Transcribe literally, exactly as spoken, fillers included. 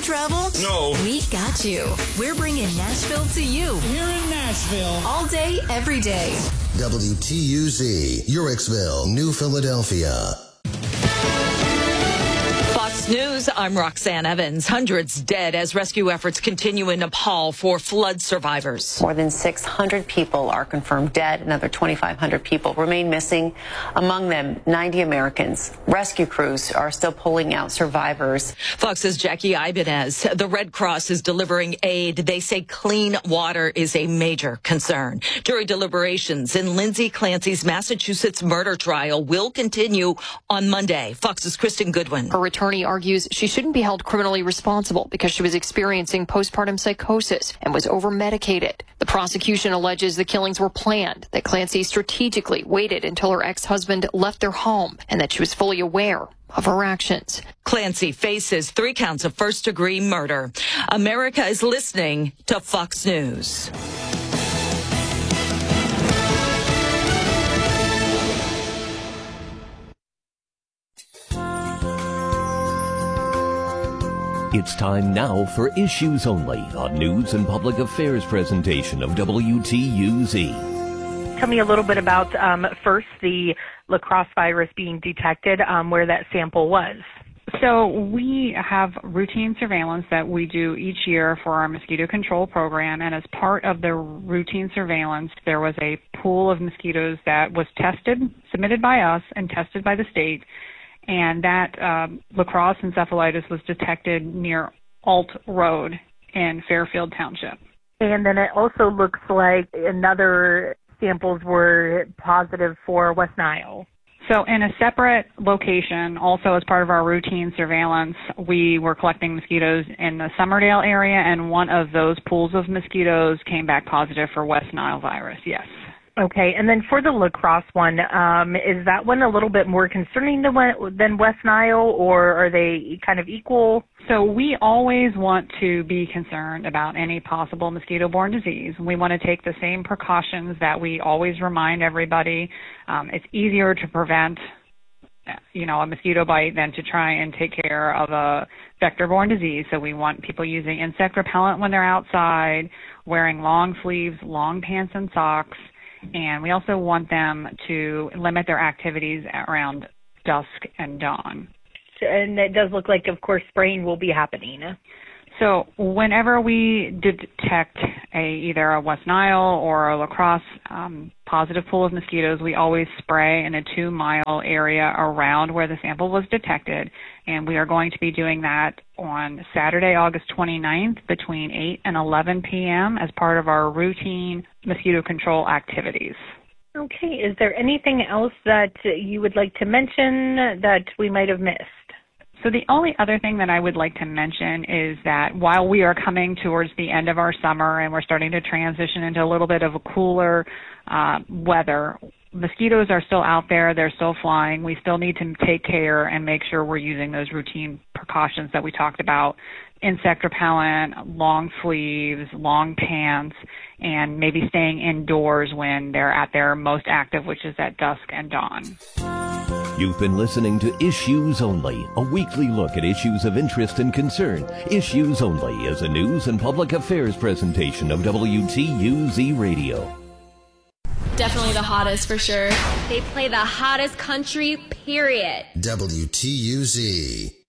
travel? No. We got you. We're bringing Nashville to you. Here in Nashville. All day, every day. W T U Z, Uricksville, New Philadelphia. Fox News, I'm Roxanne Evans. Hundreds dead as rescue efforts continue in Nepal for flood survivors. More than six hundred people are confirmed dead. Another twenty-five hundred people remain missing. Among them, ninety Americans. Rescue crews are still pulling out survivors. Fox's Jackie Ibanez. The Red Cross is delivering aid. They say clean water is a major concern. Jury deliberations in Lindsay Clancy's Massachusetts murder trial will continue on Monday. Fox's Kristen Goodwin. Her attorney argues she shouldn't be held criminally responsible because she was experiencing postpartum psychosis and was over-medicated. The prosecution alleges the killings were planned, that Clancy strategically waited until her ex-husband left their home, and that she was fully aware of her actions. Clancy faces three counts of first-degree murder. America is listening to Fox News. It's time now for Issues Only, a news and public affairs presentation of W T U Z. Tell me a little bit about, um, first, the La Crosse virus being detected, um, where that sample was. So we have routine surveillance that we do each year for our mosquito control program, and as part of the routine surveillance, there was a pool of mosquitoes that was tested, submitted by us, and tested by the state. And that um, La Crosse encephalitis was detected near Alt Road in Fairfield Township. And then it also looks like another samples were positive for West Nile. So in a separate location, also as part of our routine surveillance, we were collecting mosquitoes in the Summerdale area, and one of those pools of mosquitoes came back positive for West Nile virus, yes. Okay, and then for the La Crosse one, um, is that one a little bit more concerning than, than West Nile, or are they kind of equal? So we always want to be concerned about any possible mosquito-borne disease. We want to take the same precautions that we always remind everybody. Um, it's easier to prevent, you know, a mosquito bite than to try and take care of a vector-borne disease. So we want people using insect repellent when they're outside, wearing long sleeves, long pants and socks. And we also want them to limit their activities around dusk and dawn. And it does look like, of course, spraying will be happening. So whenever we detect a either a West Nile or a La Crosse um, positive pool of mosquitoes, we always spray in a two-mile area around where the sample was detected. And we are going to be doing that on Saturday, August twenty-ninth between eight and eleven p.m. as part of our routine mosquito control activities. Okay. Is there anything else that you would like to mention that we might have missed? So the only other thing that I would like to mention is that while we are coming towards the end of our summer and we're starting to transition into a little bit of a cooler uh, weather, mosquitoes are still out there. They're still flying. We still need to take care and make sure we're using those routine precautions that we talked about: insect repellent, long sleeves, long pants, and maybe staying indoors when they're at their most active, which is at dusk and dawn. You've been listening to Issues Only, a weekly look at issues of interest and concern. Issues Only is a news and public affairs presentation of W T U Z Radio. Definitely the hottest for sure. They play the hottest country, period. W T U Z.